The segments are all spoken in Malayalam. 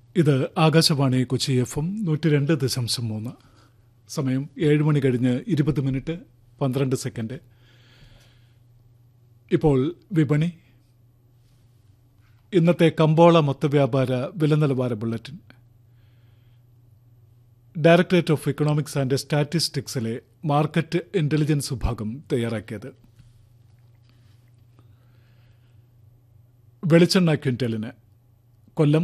ഇത് ആകാശവാണി കൊച്ചി FM 102.3. സമയം 7 മണി കഴിഞ്ഞ് 20 മിനിറ്റ് 12 സെക്കൻഡ്. ഇപ്പോൾ വിപണി. ഇന്നത്തെ കമ്പോള മൊത്തവ്യാപാര വില നിലവാര bulletin directorate of economics and സ്റ്റാറ്റിസ്റ്റിക്സിലെ market intelligence വിഭാഗം തയ്യാറാക്കിയത്. വെളിച്ചെണ്ണ ക്വിൻ്റലിന് കൊല്ലം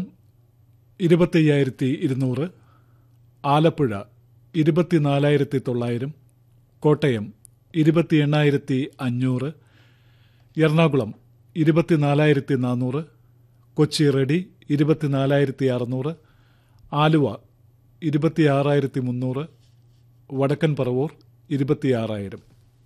25,200, ആലപ്പുഴ 24,900, കോട്ടയം 28,500, എറണാകുളം 24,400, കൊച്ചി റെഡി 24,600, ആലുവ 26,300, വടക്കൻ പറവൂർ 26,000.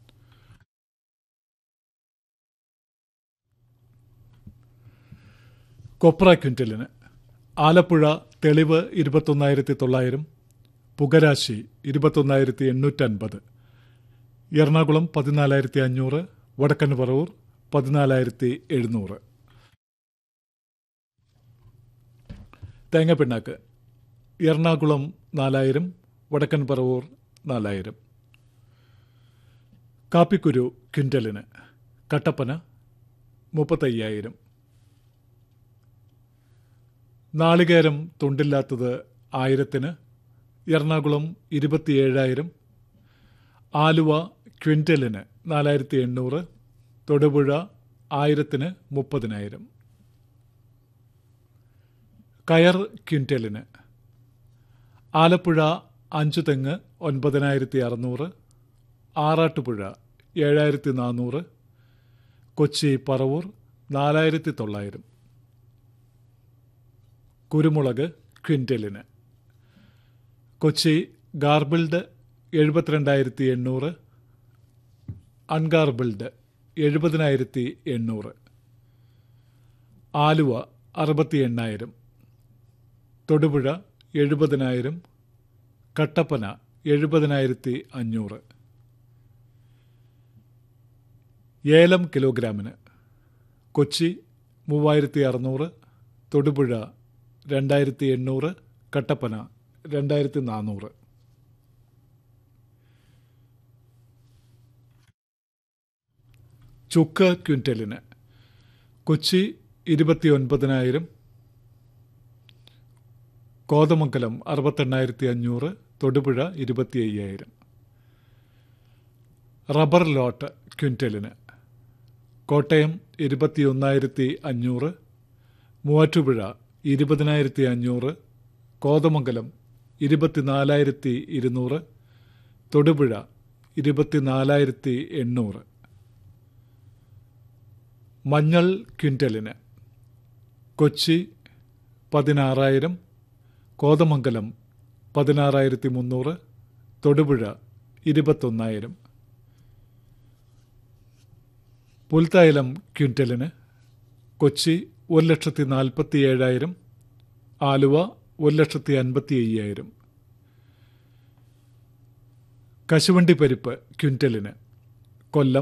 കൊപ്ര ക്വിൻ്റലിന് ആലപ്പുഴ തെളിവ് 21,900, പുകരാശി 21,850, എറണാകുളം 14,500, വടക്കൻ പറവൂർ 14,700. തേങ്ങപ്പിണ്ണാക്ക് എറണാകുളം 4,000, വടക്കൻ പറവൂർ 4,000. കാപ്പിക്കുരു ക്വിൻ്റലിന് കട്ടപ്പന 35,000. നാളികേരം തുണ്ടില്ലാത്തത് 1,000-ന്, എറണാകുളം 27,000, ആലുവ ക്വിൻ്റലിന് 4,800, തൊടുപുഴ 1,000-ന് 30,000. കയർ ക്വിൻ്റലിന് ആലപ്പുഴ 5 തെങ്ങ് 9,600, ആറാട്ടുപുഴ 7,400, കൊച്ചി പറവൂർ 4,900. കുരുമുളക് ക്വിൻ്റലിന് കൊച്ചി ഗാർബിൾഡ് 72,800, അൺഗാർബിൾഡ് 70,800, ആലുവ 68,000, തൊടുപുഴ 70,000, കട്ടപ്പന 70,500. ഏലം കിലോഗ്രാമിന് കൊച്ചി 3,600, തൊടുപുഴ 2,800, കട്ടപ്പന 2,400. ചുക്ക് ക്വിൻ്റലിന് കൊച്ചി 29,000, കോതമംഗലം 68,500, തൊടുപുഴ 25,000. റബ്ബർ ലോട്ട് ക്വിൻ്റലിന് കോട്ടയം 21,500, മൂവാറ്റുപുഴ 20,500, കോതമംഗലം 24,200, തൊടുപുഴ 24,800. മഞ്ഞൾ ക്വിൻ്റലിന് കൊച്ചി 16,000, കോതമംഗലം 16,300, തൊടുപുഴ 21,000. പുൽത്തൈലം ക്വിൻ്റലിന് കൊച്ചി 1,47,000, ആലുവ 1,55,000. കശുവണ്ടി പരിപ്പ് ക്വിൻ്റലിന് കൊല്ലം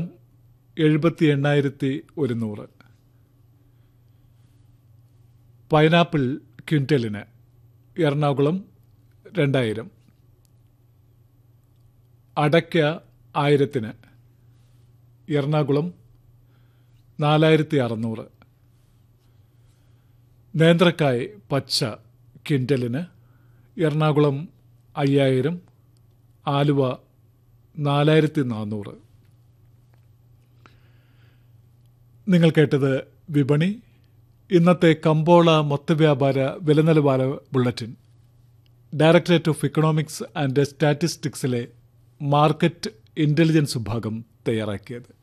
78,100. പൈനാപ്പിൾ ക്വിൻ്റലിന് എറണാകുളം 2,000. അടയ്ക്ക 1,000-ന് എറണാകുളം 4,600. നേന്ത്രക്കായ് പച്ച ക്വിൻ്റലിന് എറണാകുളം 5,000, ആലുവ 4,400. നിങ്ങൾ കേട്ടത് വിപണി. ഇന്നത്തെ കമ്പോള മൊത്തവ്യാപാര വില നിലവാര bulletin directorate of economics and സ്റ്റാറ്റിസ്റ്റിക്സിലെ market intelligence വിഭാഗം തയ്യാറാക്കിയത്.